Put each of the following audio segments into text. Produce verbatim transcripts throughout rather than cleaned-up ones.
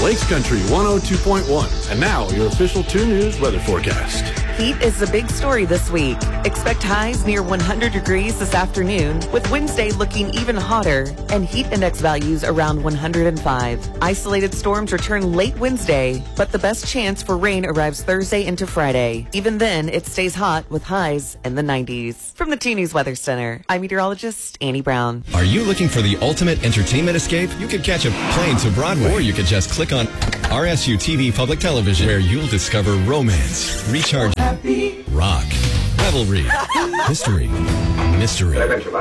Lakes Country one oh two point one. And now, your official two News weather forecast. Heat is the big story this week. Expect highs near one hundred degrees this afternoon, with Wednesday looking even hotter and heat index values around one hundred five. Isolated storms return late Wednesday, but the best chance for rain arrives Thursday into Friday. Even then, it stays hot with highs in the nineties. From the two News Weather Center, I'm meteorologist Annie Brown. Are you looking for the ultimate entertainment escape? You could catch a plane to Broadway, or you could just click on R S U T V Public Television, where you'll discover romance, recharge, rock, revelry, history, mystery,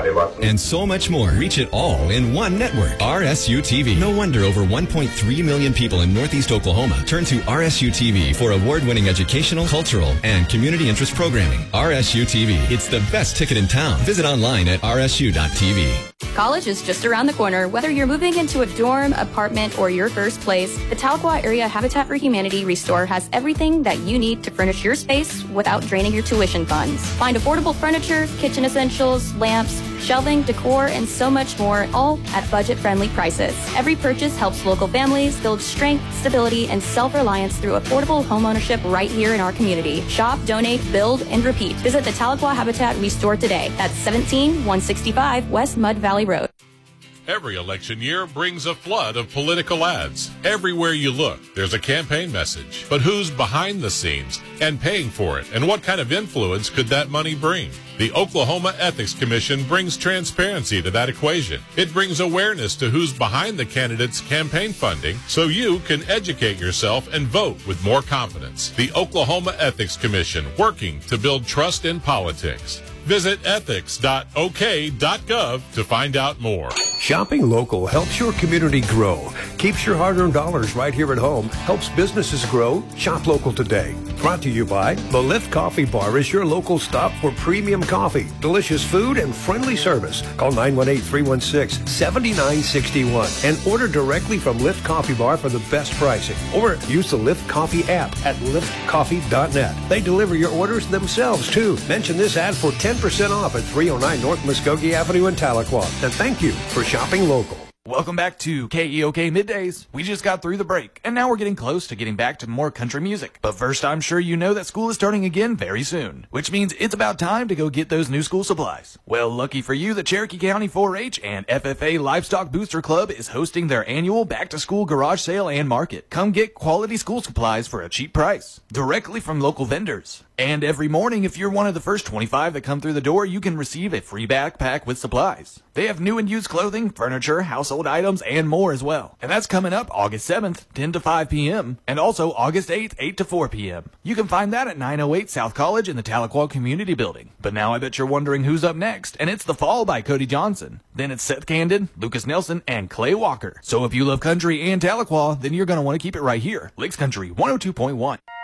and so much more. Reach it all in one network. R S U T V. No wonder over one point three million people in Northeast Oklahoma turn to R S U T V for award-winning educational, cultural, and community interest programming. R S U T V. It's the best ticket in town. Visit online at R S U dot T V. College is just around the corner. Whether you're moving into a dorm, apartment, or your first place, the Tahlequah Area Habitat for Humanity Restore has everything that you need to furnish your space without draining your tuition funds. Find affordable furniture, kitchen essentials, lamps, shelving, decor, and so much more, all at budget-friendly prices. Every purchase helps local families build strength, stability, and self-reliance through affordable homeownership right here in our community. Shop, donate, build, and repeat. Visit the Tahlequah Habitat Restore today. That's seventeen one sixty-five West Mud Valley Road. Every election year brings a flood of political ads. Everywhere you look, there's a campaign message. But who's behind the scenes and paying for it? And what kind of influence could that money bring? The Oklahoma Ethics Commission brings transparency to that equation. It brings awareness to who's behind the candidate's campaign funding so you can educate yourself and vote with more confidence. The Oklahoma Ethics Commission, working to build trust in politics. Visit ethics dot o k dot gov to find out more. Shopping local helps your community grow, keeps your hard-earned dollars right here at home, helps businesses grow. Shop local today. Brought to you by The Lift Coffee Bar is your local stop for premium coffee, delicious food, and friendly service. Call nine one eight, three one six, seven nine six one and order directly from Lift Coffee Bar for the best pricing. Or use the Lift Coffee app at lift coffee dot net. They deliver your orders themselves, too. Mention this ad for ten percent off at three oh nine North Muskogee Avenue in Tahlequah. And thank you for shopping local. Welcome back to K E O K Middays. We just got through the break, and now we're getting close to getting back to more country music. But first, I'm sure you know that school is starting again very soon, which means it's about time to go get those new school supplies. Well, lucky for you, the Cherokee County four H and F F A Livestock Booster Club is hosting their annual back-to-school garage sale and market. Come get quality school supplies for a cheap price, directly from local vendors. And every morning, if you're one of the first twenty-five that come through the door, you can receive a free backpack with supplies. They have new and used clothing, furniture, household items, and more as well. And that's coming up August seventh, ten to five p.m. and also August eighth, eight to four p.m. You can find that at nine oh eight South College in the Tahlequah Community Building. But now I bet you're wondering who's up next, and it's The Fall by Cody Johnson. Then it's Seth Candid, Lucas Nelson, and Clay Walker. So if you love country and Tahlequah, then you're going to want to keep it right here. Lakes Country one oh two point one.